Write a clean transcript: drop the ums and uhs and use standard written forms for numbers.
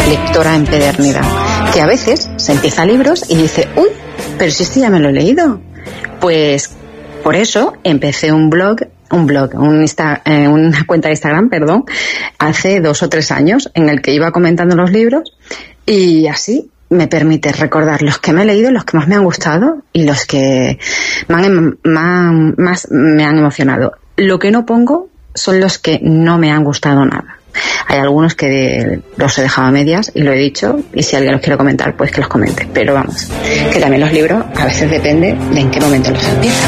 lectora empedernida, que a veces se empieza libros y dice, uy, pero si este ya me lo he leído. Pues por eso empecé una cuenta de Instagram, hace 2 o 3 años, en el que iba comentando los libros, y así me permite recordar los que me he leído, los que más me han gustado y los que más me han emocionado. Lo que no pongo son los que no me han gustado nada. Hay algunos que los he dejado a medias y lo he dicho, y si alguien los quiere comentar, pues que los comente. Pero vamos, que también los libros a veces depende de en qué momento los empieza.